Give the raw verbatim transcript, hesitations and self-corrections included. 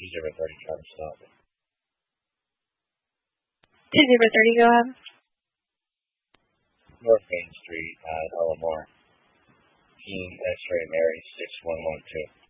two zero thirty, trying to stop it. two zero thirty, go ahead. North Main Street, uh, Tullamore. Team X-Ray Mary, six one one two.